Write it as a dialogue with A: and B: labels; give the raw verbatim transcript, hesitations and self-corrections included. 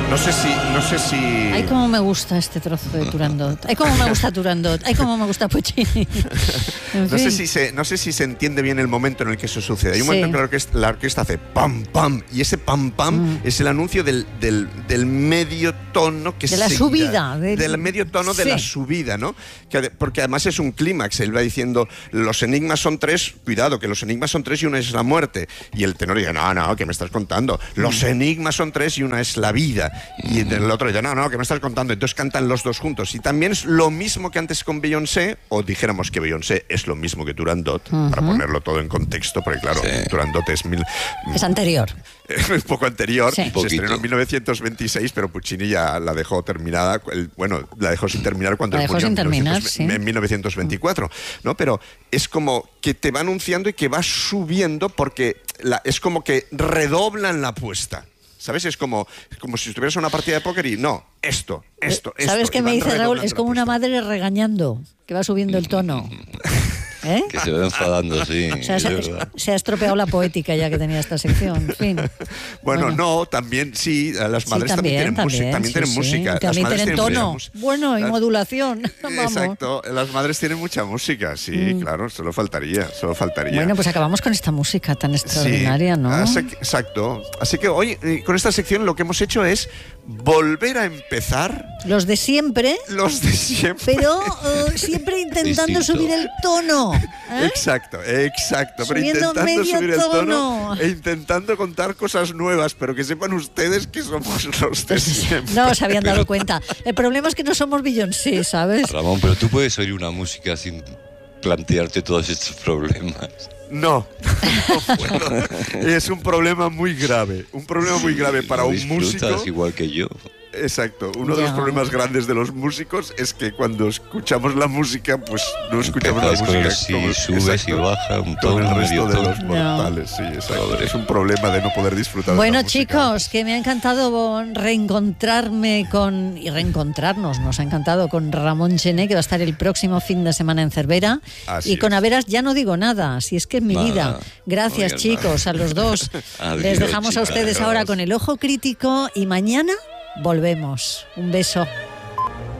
A: No sé si... No sé si...
B: Ay, cómo me gusta este trozo de Turandot. Ay, cómo me gusta Turandot. Ay, cómo me gusta Puccini. En
A: no,
B: fin.
A: sé si se, no sé si se entiende bien el momento en el que eso sucede. Hay un
B: Sí.
A: momento en que la orquesta, la orquesta hace pam, pam, y ese pam, pam
B: Mm.
A: es el anuncio del, del, del medio tono que
B: De la
A: seguirá,
B: subida, del-
A: del medio tono de
B: Sí.
A: la subida, ¿no? Que, ade- porque además es un clímax. Él va diciendo, los enigmas son tres, cuidado, que los enigmas son tres y una es la muerte. Y el tenor dice, no, no, ¿qué me estás contando? Los enigmas son tres y una es la vida. Y el otro dice, no, no, ¿qué me estás contando? Entonces cantan los dos juntos. Y también es lo mismo que antes con Beyoncé, o dijéramos que Beyoncé es lo mismo que Turandot,
B: Uh-huh.
A: para ponerlo todo en contexto, porque claro,
C: Sí.
A: Turandot es mil...
B: Es anterior.
A: un poco anterior,
B: Sí.
A: se
C: Poquito.
A: estrenó en mil novecientos veintiséis, pero Puccini ya la dejó terminada, el- bueno, la dejó sin terminar cuando
B: La
A: él
B: dejó
A: murió
B: sin
A: en
B: terminar,
A: mil novecientos
B: sí.
A: en mil novecientos veinticuatro, ¿no? Pero es como que te va anunciando y que va subiendo porque la- es como que redoblan la apuesta. ¿Sabes? Es como, como si estuvieras en una partida de póker y no, esto, esto, esto.
B: ¿Sabes qué
A: y
B: me
A: van
B: dice Raúl?
A: redoblando
B: Es
A: la
B: como una
A: apuesta.
B: madre regañando, que va subiendo el tono. ¿Eh?
C: Que se va enfadando, sí.
B: O sea,
C: es
B: se,
C: verdad.
B: se ha estropeado la poética ya que tenía esta sección. En fin.
A: Bueno,
B: Bueno.
A: no, también sí, las
B: Sí,
A: madres también, tienen música, también
B: sí,
A: tienen
B: sí.
A: música. Las
B: También
A: madres
B: tienen
A: tienen
B: tono.
A: mucha mus-
B: Bueno, y
A: las-
B: modulación. Vamos.
A: Exacto, las madres tienen mucha música, sí, claro, solo faltaría, solo faltaría.
B: Bueno, pues acabamos con esta música tan extraordinaria,
A: Sí,
B: ¿no?
A: así que- exacto. Así que hoy, eh, con esta sección, lo que hemos hecho es volver a empezar
B: Los de siempre,
A: los de siempre.
B: pero eh, siempre intentando
C: Distinto.
B: subir el tono. ¿eh?
A: Exacto, exacto. Pero
B: Subiendo
A: intentando
B: medio
A: subir el tono
B: tono.
A: e intentando contar cosas nuevas, pero que sepan ustedes que somos los de siempre.
B: No os habían dado cuenta. El problema es que no somos Beyoncé, ¿sabes?
C: Ramón, pero tú puedes oír una música sin plantearte todos estos problemas.
A: No, no puedo. Es un problema muy grave. Un problema muy grave para
C: Lo
A: un
C: disfrutas
A: músico.
C: igual que yo.
A: Exacto. Uno de
B: Ya.
A: los problemas grandes de los músicos es que cuando escuchamos la música, pues no escuchamos
C: Empezáis
A: la
C: con
A: música.
C: el sí,
A: como-
C: subes y
A: exacto,
C: baja un
A: con
C: tono,
A: el resto
C: medio
A: de
C: tono.
A: los mortales. Sí, exacto.
C: Pobre.
A: Es un problema de no poder disfrutar de
B: Bueno,
A: la música.
B: chicos, que me ha encantado reencontrarme con y reencontrarnos, nos ha encantado con Ramón Gené, que va a estar el próximo fin de semana en Cervera.
A: Así
B: y con
A: es.
B: Averas ya no digo nada, si es que es mi
C: Nada,
B: vida. Gracias,
C: no digas
B: chicos,
C: nada.
B: a los dos.
C: Adiós,
B: Les dejamos a
C: chicas.
B: ustedes ahora con el ojo crítico y mañana volvemos. Un beso.